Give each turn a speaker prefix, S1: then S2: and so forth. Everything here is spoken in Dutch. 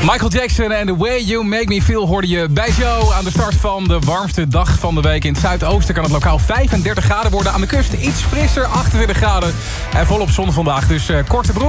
S1: Michael Jackson en The Way You Make Me Feel hoorde je bij Joe aan de start van de warmste dag van de week. In het zuidoosten kan het lokaal 35 graden worden. Aan de kust iets frisser, 28 graden. En volop zon vandaag, dus korte broek.